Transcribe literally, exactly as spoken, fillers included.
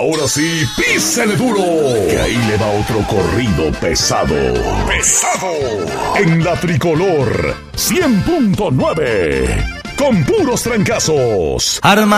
Ahora sí, písele duro, que ahí le va otro corrido pesado. ¡Pesado! En la Tricolor cien punto nueve, con puros trancazos. Arma